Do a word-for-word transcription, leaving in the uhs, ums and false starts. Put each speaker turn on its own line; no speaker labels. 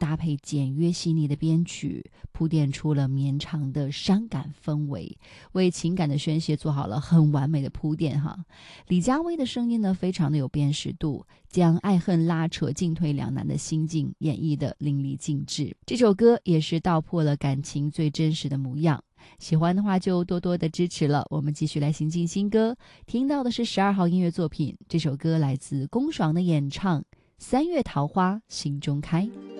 搭配简约细腻的编曲，铺垫出了绵长的伤感氛围，为情感的宣泄做好了很完美的铺垫哈。李佳薇的声音呢，非常的有辨识度，将爱恨拉扯、进退两难的心境演绎得淋漓尽致。这首歌也是道破了感情最真实的模样。喜欢的话就多多的支持了。我们继续来行进新歌，听到的是十二号音乐作品，这首歌来自龚爽的演唱《三月桃花心中开》。